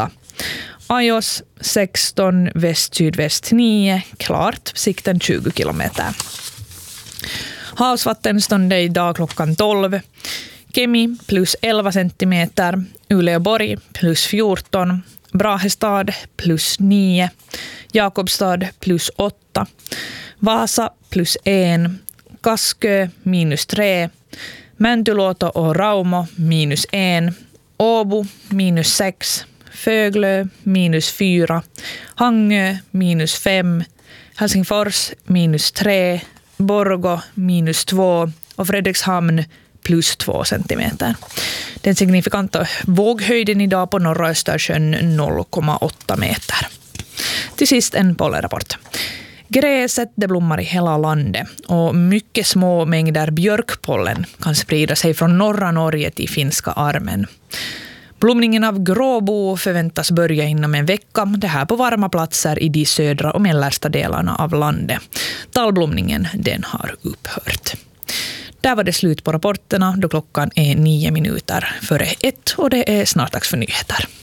8. Ajos 16, väst-sydväst 9, klart, sikten 20 kilometer. Havsvattenståndet idag klockan 12. Kemi plus 11 centimeter, Uleåborg plus 14, Brahestad plus 9, Jakobstad plus 8, Vasa plus 1, Kaskö minus 3, Mäntyluoto och Raumo minus 1, Åbo minus 6, Föglö minus 4, Hangö minus 5, Helsingfors minus 3, Borgå minus 2 och Fredrikshamn plus 2 centimeter. Den signifikanta våghöjden idag på norra Östersjön 0,8 meter. Till sist en pollenrapport. Gräset det blommar i hela landet och mycket små mängder björkpollen kan sprida sig från norra Norge till finska armen. Blomningen av gråbo förväntas börja inom en vecka, det här på varma platser i de södra och mellersta delarna av landet. Tallblomningen den har upphört. Där var det slut på rapporterna då klockan är 9 minuter före 1 och det är snart dags för nyheter.